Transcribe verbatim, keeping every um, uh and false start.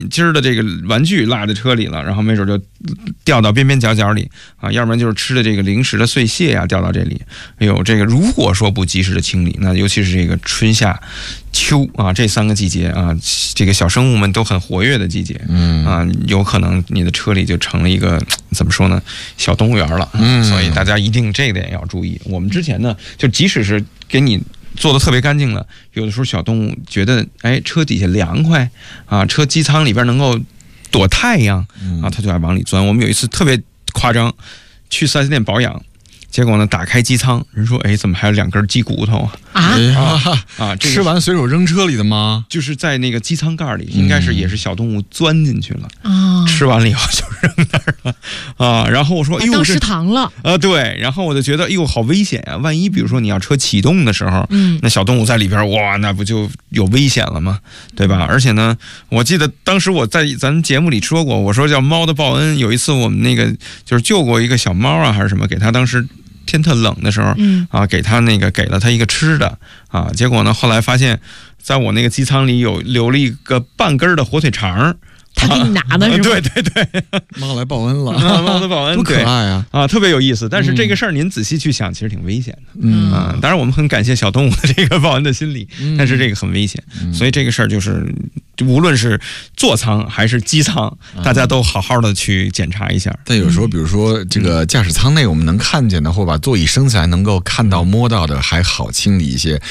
今儿的这个玩具落在车里了，然后没准就掉到边边角角里啊，要不然就是吃的这个零食的碎屑啊掉到这里。哎呦，这个如果说不及时的清理，那尤其是这个春夏秋啊这三个季节啊，这个小生物们都很活跃的季节，嗯啊，有可能你的车里就成了一个怎么说呢，小动物园了。嗯，所以大家一定这点要注意。我们之前呢，就即使是给你做的特别干净了，有的时候小动物觉得哎车底下凉快啊，车机舱里边能够躲太阳啊，它就爱往里钻。我们有一次特别夸张，去四 S 店保养，结果呢打开机舱，人说哎怎么还有两根鸡骨头啊？ 啊啊啊！这个、 吃完随手扔车里的吗？ 就是在那个机舱盖里，应该是也是小动物钻进去了， 嗯、 吃完了以后就扔那儿了啊。然后我说，哎呦， 当食堂了啊！对，然后我就觉得，哎呦，好危险呀、啊！万一比如说你要车启动的时候，嗯，那小动物在里边，哇，那不就有危险了吗？对吧？而且呢，我记得当时我在咱节目里说过，我说叫猫的报恩。有一次我们那个就是救过一个小猫啊，还是什么，给它当时。天特冷的时候，嗯啊，给他那个给了他一个吃的啊，结果呢，后来发现，在我那个机舱里有留了一个半根的火腿肠， 他给你拿的是吧？ 对对对， 猫来报恩了， 猫的报恩， 多可爱啊！ 啊，特别有意思。但是这个事儿您仔细去想，其实挺危险的。嗯啊，当然我们很感谢小动物的这个报恩的心理，但是这个很危险，所以这个事儿就是无论是座舱还是机舱，大家都好好的去检查一下。 但有时候，比如说这个驾驶舱内我们能看见的，或把座椅升起来能够看到摸到的，还好清理一些。